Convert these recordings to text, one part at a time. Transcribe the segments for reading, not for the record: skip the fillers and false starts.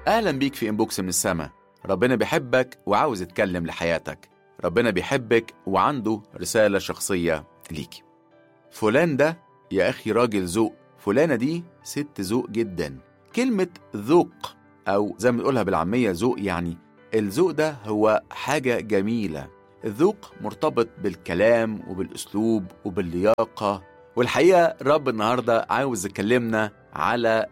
أهلا بيك في إنبوكس من السما. ربنا بيحبك وعاوز يتكلم لحياتك. ربنا بيحبك وعنده رسالة شخصية ليك. فلان ده يا أخي راجل ذوق، فلانة دي ست ذوق جدا. كلمة ذوق أو زي ما بنقولها بالعامية ذوق، يعني الذوق ده هو حاجة جميلة. الذوق مرتبط بالكلام وبالأسلوب وباللياقة، والحقيقة رب النهاردة عاوز يكلمنا على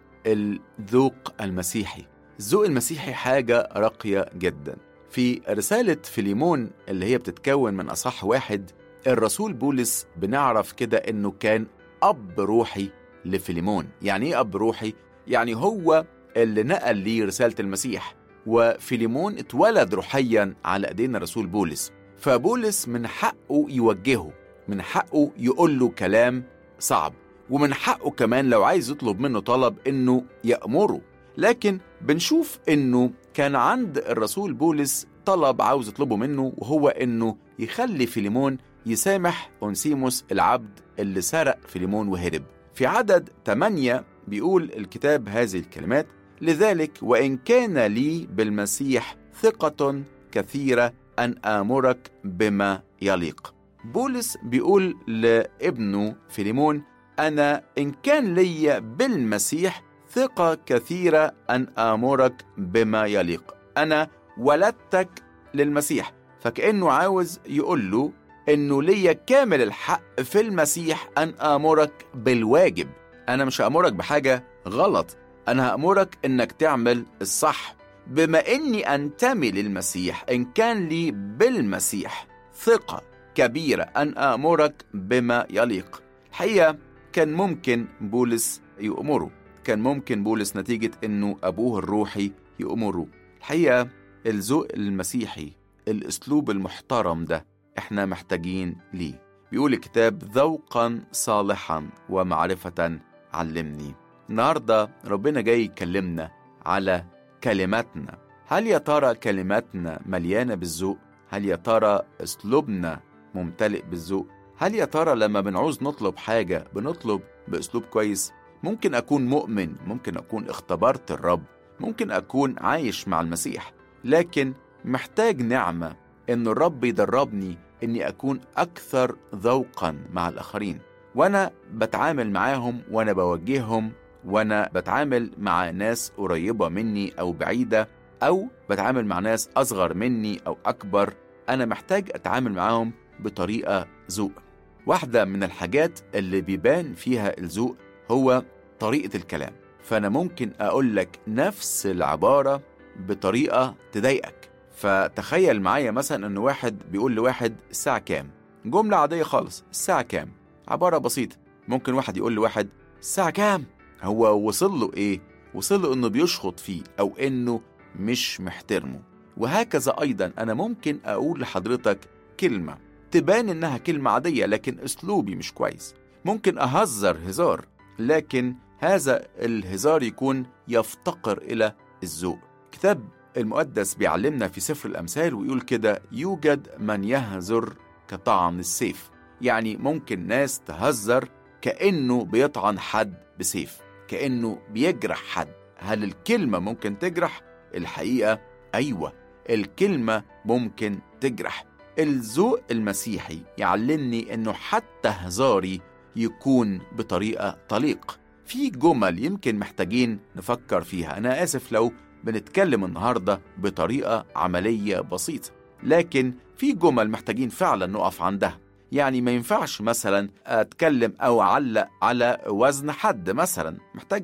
الذوق المسيحي. الذوق المسيحي حاجة راقية جدا. في رسالة فيليمون اللي هي بتتكون من أصح واحد، الرسول بولس بنعرف كده إنه كان أب روحي لفيليمون. يعني إيه أب روحي؟ يعني هو اللي نقل ليه رسالة المسيح، وفيليمون اتولد روحيا على ايدين الرسول بولس. فبولس من حقه يوجهه، من حقه يقول له كلام صعب، ومن حقه كمان لو عايز يطلب منه طلب انه يأمره. لكن بنشوف انه كان عند الرسول بولس طلب عاوز يطلبه منه، وهو انه يخلي فيليمون يسامح أونسيموس العبد اللي سرق فيليمون وهرب. في عدد 8 بيقول الكتاب هذه الكلمات: لذلك وإن كان لي بالمسيح ثقة كثيرة أن آمرك بما يليق. بولس بيقول لابنه فيليمون: أنا إن كان لي بالمسيح ثقة كثيرة أن آمرك بما يليق. أنا ولدتك للمسيح، فكأنه عاوز يقول له إنه ليا كامل الحق في المسيح أن آمرك بالواجب. أنا مش هأمرك بحاجة غلط، أنا هأمرك إنك تعمل الصح. بما إني أنتمي للمسيح، إن كان لي بالمسيح ثقة كبيرة أن آمرك بما يليق. الحقيقة كان ممكن بولس يأمره، كان ممكن بولس نتيجة إنه أبوه الروحي يأمره. الحقيقة الذوق المسيحي، الأسلوب المحترم ده إحنا محتاجين ليه. بيقول الكتاب: ذوقا صالحا ومعرفة علمني. النهاردة ربنا جاي يكلمنا على كلماتنا. هل يا ترى كلماتنا مليانة بالذوق؟ هل يا ترى أسلوبنا ممتلئ بالذوق؟ هل يا ترى لما بنعوز نطلب حاجة بنطلب بأسلوب كويس؟ ممكن أكون مؤمن، ممكن أكون اختبرت الرب، ممكن أكون عايش مع المسيح، لكن محتاج نعمة إن الرب يدربني إني أكون أكثر ذوقا مع الآخرين، وأنا بتعامل معاهم، وأنا بوجههم، وأنا بتعامل مع ناس قريبة مني أو بعيدة، أو بتعامل مع ناس أصغر مني أو أكبر. أنا محتاج أتعامل معاهم بطريقة ذوق. واحدة من الحاجات اللي بيبان فيها الذوق هو طريقة الكلام. فأنا ممكن أقول لك نفس العبارة بطريقة تضايقك. فتخيل معايا مثلا أنه واحد بيقول لواحد: الساعة كام؟ جملة عادية خالص، الساعة كام؟ عبارة بسيطة. ممكن واحد يقول لواحد: الساعة كام؟ هو وصل له إيه؟ وصل له أنه بيشخط فيه أو أنه مش محترمه. وهكذا أيضا أنا ممكن أقول لحضرتك كلمة تبان إنها كلمة عادية لكن أسلوبي مش كويس. ممكن أهزر هزار لكن هذا الهزار يكون يفتقر إلى الذوق. كتاب المقدس بيعلمنا في سفر الأمثال ويقول كده: يوجد من يهزر كطعن السيف. يعني ممكن ناس تهزر كأنه بيطعن حد بسيف، كأنه بيجرح حد. هل الكلمة ممكن تجرح؟ الحقيقة أيوة، الكلمة ممكن تجرح. الذوق المسيحي يعلمني أنه حتى هزاري يكون بطريقة طليق. في جمل يمكن محتاجين نفكر فيها. أنا آسف لو بنتكلم النهاردة بطريقة عملية بسيطة، لكن في جمل محتاجين فعلا نقف عندها. يعني ما ينفعش مثلا أتكلم أو أعلق على وزن حد مثلا. محتاج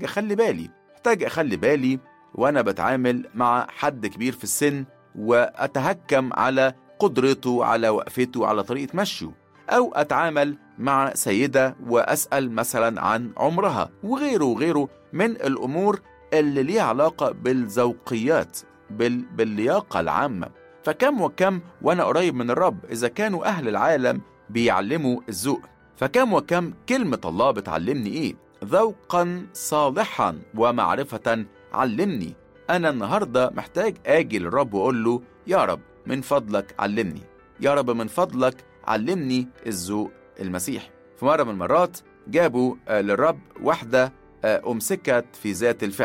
أخلي بالي وأنا بتعامل مع حد كبير في السن، وأتهكم على قدرته، على وقفته، على طريقة مشيه. أو أتعامل مع سيدة وأسأل مثلا عن عمرها، وغيره من الأمور اللي ليها علاقة بالذوقيات، باللياقة العامة. فكم وكم وأنا قريب من الرب، إذا كانوا أهل العالم بيعلموا الذوق، فكم وكم كلمة الله بتعلمني إيه؟ ذوقا صالحا ومعرفة علمني. أنا النهاردة محتاج آجي للرب وأقول له: يا رب من فضلك علمني، يا رب من فضلك علمني الذوق المسيحي. في مرة من المرات جابوا للرب واحدة أمسكت في ذات الفعل،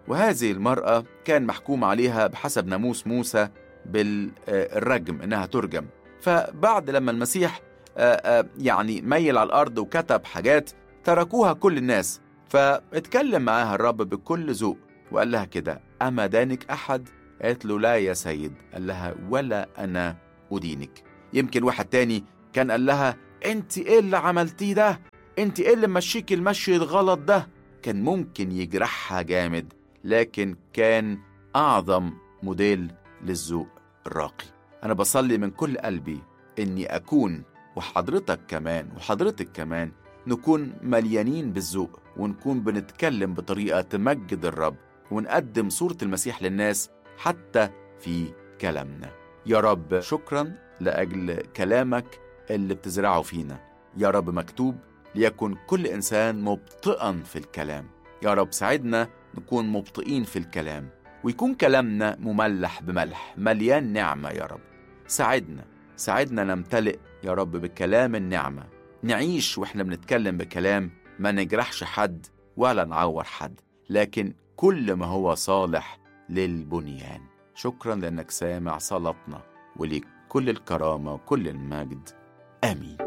وهذه المرأة كان محكوم عليها بحسب ناموس موسى بالرجم، إنها ترجم. فبعد لما المسيح يعني ميل على الأرض وكتب حاجات، تركوها كل الناس. فاتكلم معاها الرب بكل ذوق وقال لها كده: أما دانك أحد؟ قالت له: لا يا سيد. قال لها: ولا أنا أدينك. يمكن واحد تاني كان قال لها: أنت إيه اللي عملتيه ده؟ أنت إيه اللي مشيك المشي الغلط ده؟ كان ممكن يجرحها جامد، لكن كان أعظم موديل للذوق الراقي. أنا بصلي من كل قلبي إني أكون، وحضرتك كمان وحضرتك كمان، نكون مليانين بالذوق، ونكون بنتكلم بطريقة تمجد الرب، ونقدم صورة المسيح للناس حتى في كلامنا. يا رب شكرا لأجل كلامك اللي بتزرعه فينا. يا رب مكتوب: ليكن كل إنسان مبطئا في الكلام. يا رب ساعدنا نكون مبطئين في الكلام، ويكون كلامنا مملح بملح، مليان نعمة. يا رب ساعدنا نمتلئ يا رب بكلام النعمة، نعيش وإحنا بنتكلم بكلام ما نجرحش حد ولا نعور حد، لكن كل ما هو صالح للبنيان. شكرا لأنك سامع صلاتنا، وليك كل الكرامة وكل المجد. آمين.